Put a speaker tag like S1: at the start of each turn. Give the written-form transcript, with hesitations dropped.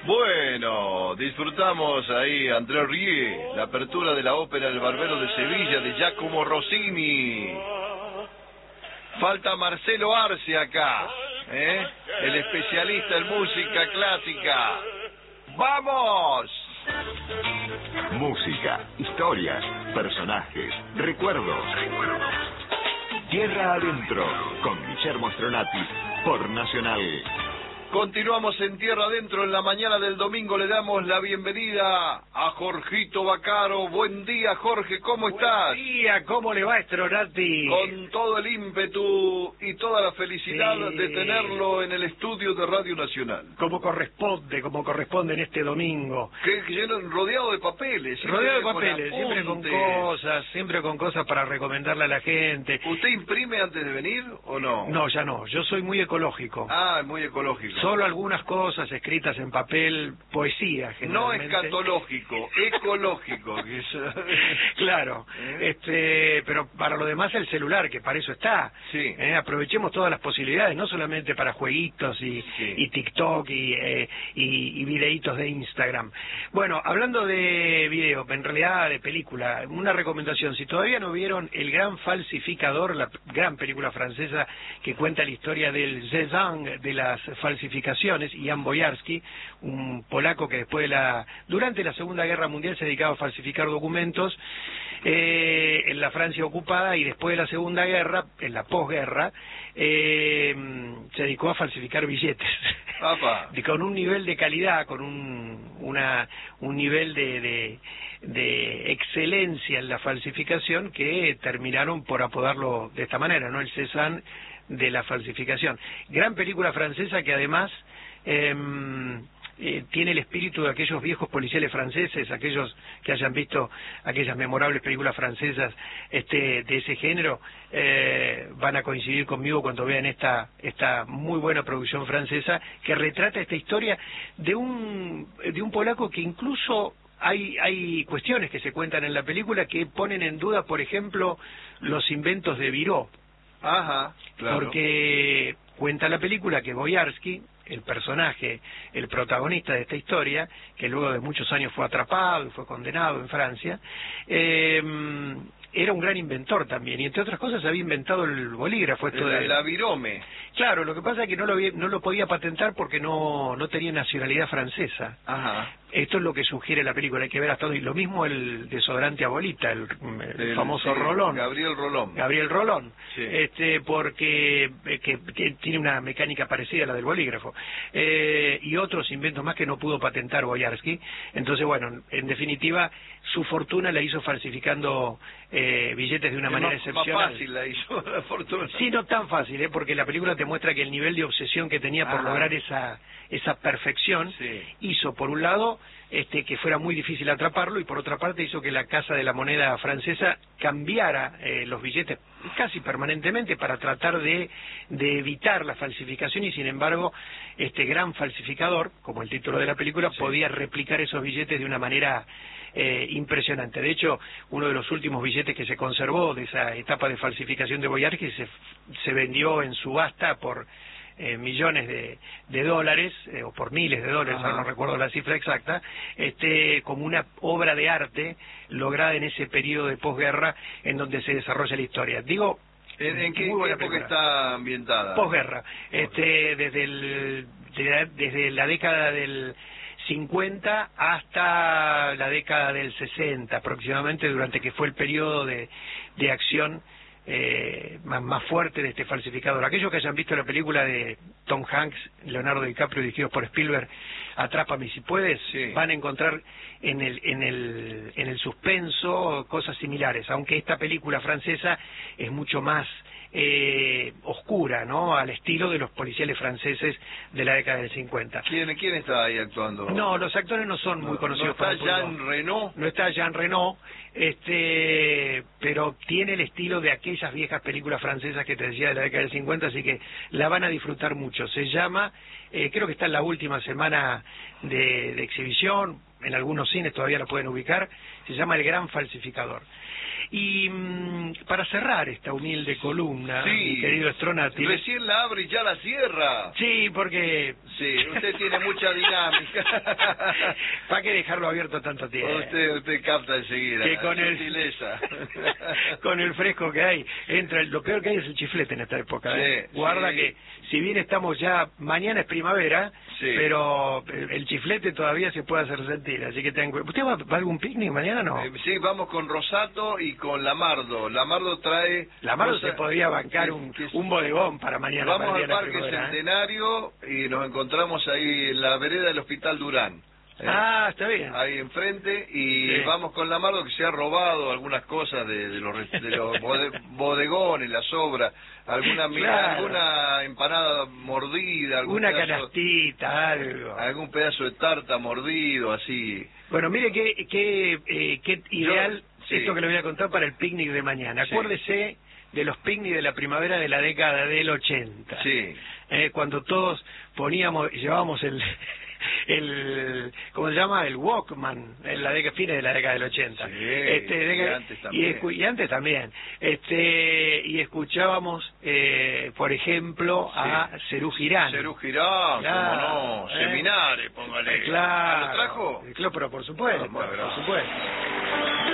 S1: Bueno, disfrutamos ahí André Rie, la apertura de la ópera El Barbero de Sevilla de Giacomo Rossini. Falta Marcelo Arce acá, el especialista en música clásica. ¡Vamos!
S2: Música, historias, personajes, recuerdos. Tierra Adentro, con Guillermo Stronati, por Nacional.
S1: Continuamos en Tierra Adentro. En la mañana del domingo le damos la bienvenida a Jorgito Bacaro. Buen día, Jorge, ¿cómo estás?
S3: Buen día, ¿cómo le va, Stronati?
S1: Con todo el ímpetu y toda la felicidad de tenerlo en el estudio de Radio Nacional.
S3: Como corresponde en este domingo.
S1: Que rodeado de papeles.
S3: Rodeado de papeles, siempre con cosas para recomendarle a la gente.
S1: ¿Usted imprime antes de venir o no?
S3: No, ya no, yo soy muy ecológico.
S1: Ah, muy ecológico.
S3: Solo algunas cosas escritas en papel, poesía, generalmente.
S1: No escatológico, ecológico. Que es...
S3: Claro, pero para lo demás el celular, que para eso está.
S1: Sí.
S3: Aprovechemos todas las posibilidades, no solamente para jueguitos y TikTok y videitos de Instagram. Bueno, hablando de video, en realidad de película, una recomendación: si todavía no vieron El Gran Falsificador, la gran película francesa que cuenta la historia del Cézanne de las falsificaciones, Jan Boyarsky, un polaco que durante la Segunda Guerra Mundial se dedicaba a falsificar documentos en la Francia ocupada, y después de la Segunda Guerra, en la posguerra, se dedicó a falsificar billetes. Con un nivel de calidad, con un nivel de excelencia en la falsificación, que terminaron por apodarlo de esta manera, ¿no? El Cézanne de la falsificación. Gran película francesa que además tiene el espíritu de aquellos viejos policiales franceses, aquellos que hayan visto aquellas memorables películas francesas de ese género, van a coincidir conmigo cuando vean esta muy buena producción francesa que retrata esta historia de un polaco que incluso hay cuestiones que se cuentan en la película que ponen en duda, por ejemplo, los inventos de Viró.
S1: Ajá, claro.
S3: Porque cuenta la película que Boyarsky, el personaje, el protagonista de esta historia, que luego de muchos años fue atrapado y fue condenado en Francia, era un gran inventor también, y entre otras cosas había inventado el bolígrafo.
S1: La virome.
S3: Claro, lo que pasa es que no lo podía patentar porque no tenía nacionalidad francesa.
S1: Ajá.
S3: Esto es lo que sugiere la película, hay que ver hasta hoy. Lo mismo el desodorante Abuelita, el famoso Rolón. Gabriel Rolón. Sí. Porque que tiene una mecánica parecida a la del bolígrafo. Y otros inventos más que no pudo patentar Boyarsky. Entonces, bueno, en definitiva, su fortuna la hizo falsificando billetes de una manera excepcional.
S1: Más fácil la hizo la fortuna.
S3: Sí, no tan fácil, porque la película te muestra que el nivel de obsesión que tenía por lograr esa perfección hizo, por un lado, que fuera muy difícil atraparlo, y por otra parte hizo que la Casa de la Moneda francesa cambiara los billetes casi permanentemente para tratar de evitar la falsificación, y sin embargo este gran falsificador, como el título de la película, podía replicar esos billetes de una manera impresionante. De hecho, uno de los últimos billetes que se conservó de esa etapa de falsificación de Boyarsky se vendió en subasta por millones de dólares, o por miles de dólares, ahora no recuerdo la cifra exacta, como una obra de arte lograda en ese periodo de posguerra en donde se desarrolla la historia. Digo,
S1: ¿en qué época está ambientada?
S3: Posguerra, desde la década del 50 hasta la década del 60 aproximadamente, durante que fue el periodo de acción más fuerte de este falsificador. Aquellos que hayan visto la película de Tom Hanks, Leonardo DiCaprio, dirigidos por Spielberg, Atrápame si puedes, van a encontrar en el suspenso cosas similares, aunque esta película francesa es mucho más oscura, ¿no? Al estilo de los policiales franceses de la década del 50.
S1: ¿Quién está ahí actuando?
S3: No, los actores no son muy conocidos.
S1: ¿No está Jean Reno?
S3: No está Jean Reno, pero tiene el estilo de aquellas viejas películas francesas que te decía de la década del 50, así que la van a disfrutar mucho. Se llama, creo que está en la última semana de exhibición, en algunos cines todavía la pueden ubicar, se llama El Gran Falsificador. Y para cerrar esta humilde columna, mi querido Stronati...
S1: Recién la abre y ya la cierra.
S3: Sí, porque
S1: Sí, usted tiene mucha dinámica.
S3: ¿Para qué dejarlo abierto tanto tiempo?
S1: Usted capta enseguida.
S3: Que con
S1: la
S3: el
S1: sutileza.
S3: con el fresco que hay, lo peor que hay es el chiflete en esta época.
S1: Sí,
S3: Guarda
S1: sí.
S3: que, si bien estamos ya, mañana es primavera,
S1: Sí.
S3: pero el chiflete todavía se puede hacer sentir, así que ¿Usted va a algún picnic mañana no?
S1: Sí, vamos con Rosato y con Lamardo. Lamardo trae...
S3: Lamardo se podría bancar un bodegón para mañana.
S1: Vamos
S3: para el
S1: al
S3: día de la
S1: Parque
S3: primavera,
S1: Centenario y nos encontramos ahí en la vereda del Hospital Durán.
S3: Ah, está bien.
S1: Ahí enfrente, y
S3: Sí.
S1: vamos con Lamardo, que se ha robado algunas cosas de los bodegones, las obras, alguna empanada mordida,
S3: Una canastita,
S1: algún pedazo de tarta mordido, así.
S3: Bueno, mire qué ideal
S1: Sí.
S3: esto que le voy a contar para el picnic de mañana.
S1: Sí.
S3: Acuérdese de los picnics de la primavera de la década del 80.
S1: Sí.
S3: Cuando todos llevábamos ¿cómo se llama? El Walkman, en la fines de la década del 80.
S1: Sí, y antes también.
S3: Y antes también. Y escuchábamos, por ejemplo, a Serú Girán.
S1: Serú Girán,
S3: Claro,
S1: cómo no. Seminares, póngale.
S3: Claro.
S1: ¿Lo trajo?
S3: Claro, pero por supuesto,
S1: Ah, muy
S3: por
S1: bravo.
S3: supuesto.